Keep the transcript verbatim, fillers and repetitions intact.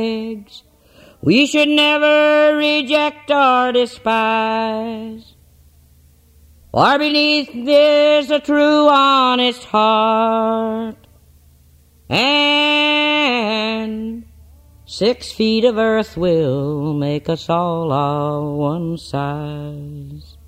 We should never reject or despise, for beneath there's a true, honest heart, and six feet of earth will make us all of one size.